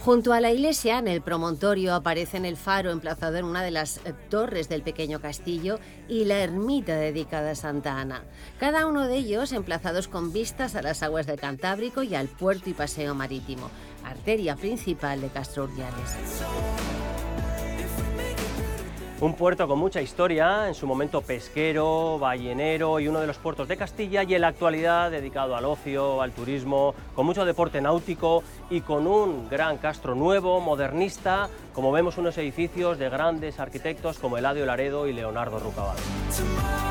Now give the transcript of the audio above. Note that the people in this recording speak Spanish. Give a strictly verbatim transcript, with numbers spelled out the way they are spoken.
Junto a la iglesia, en el promontorio, aparecen el faro emplazado en una de las eh, torres del pequeño castillo y la ermita dedicada a Santa Ana. Cada uno de ellos emplazados con vistas a las aguas del Cantábrico y al puerto y paseo marítimo, arteria principal de Castro Urdiales. Un puerto con mucha historia, en su momento pesquero, ballenero y uno de los puertos de Castilla, y en la actualidad dedicado al ocio, al turismo, con mucho deporte náutico y con un gran castro nuevo, modernista, como vemos unos edificios de grandes arquitectos como Eladio Laredo y Leonardo Ruccabal.